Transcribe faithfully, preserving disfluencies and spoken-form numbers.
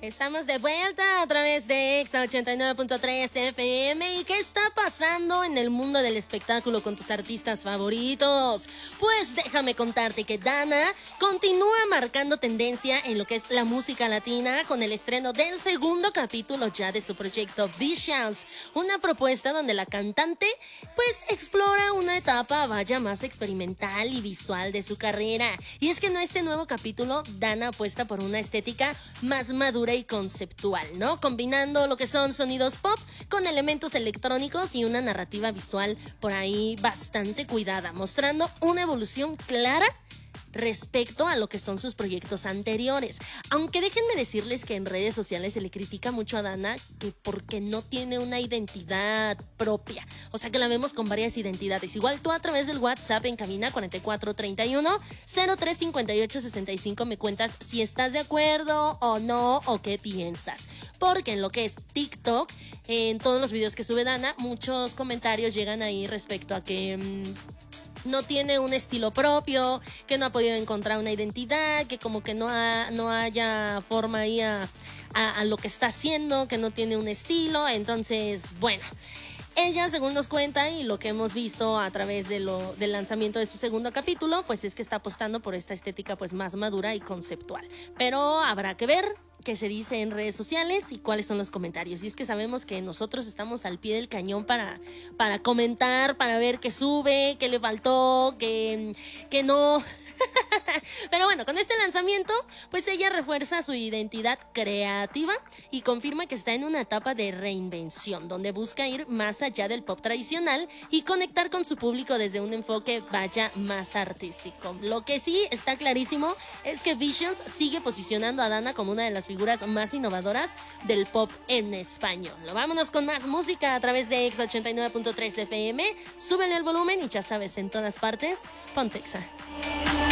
Estamos de vuelta a través de Exa ochenta y nueve punto tres F M. ¿Y qué está pasando en el mundo del espectáculo con tus artistas favoritos? Pues déjame contarte que Dana continúa marcando tendencia en lo que es la música latina con el estreno del segundo capítulo ya de su proyecto Visions, una propuesta donde la cantante pues explora una etapa vaya más experimental y visual de su carrera. Y es que en este nuevo capítulo Dana apuesta por una estética más madura y conceptual, ¿no? Combinando lo que son sonidos pop con elementos electrónicos y una narrativa visual por ahí bastante cuidada, mostrando una evolución clara respecto a lo que son sus proyectos anteriores. Aunque déjenme decirles que en redes sociales se le critica mucho a Dana que porque no tiene una identidad propia, o sea que la vemos con varias identidades. Igual tú a través del WhatsApp en cabina cuarenta y cuatro treinta y uno cero tres cincuenta y ocho sesenta y cinco me cuentas si estás de acuerdo o no, o qué piensas, porque en lo que es TikTok, en todos los videos que sube Dana, muchos comentarios llegan ahí respecto a que mmm, no tiene un estilo propio, que no ha podido encontrar una identidad, que como que no, ha, no haya forma ahí a, a, a lo que está haciendo, que no tiene un estilo. Entonces, bueno, ella, según nos cuenta y lo que hemos visto a través de lo, del lanzamiento de su segundo capítulo, pues es que está apostando por esta estética pues más madura y conceptual. Pero habrá que ver qué se dice en redes sociales y cuáles son los comentarios. Y es que sabemos que nosotros estamos al pie del cañón para, para comentar, para ver qué sube, qué le faltó, qué, qué no. Pero bueno, con este lanzamiento, pues ella refuerza su identidad creativa y confirma que está en una etapa de reinvención, donde busca ir más allá del pop tradicional y conectar con su público desde un enfoque vaya más artístico. Lo que sí está clarísimo es que Visions sigue posicionando a Dana como una de las figuras más innovadoras del pop en español. Vámonos con más música a través de Exa ochenta y nueve punto tres F M. Súbele el volumen y ya sabes, en todas partes, ponte Exa.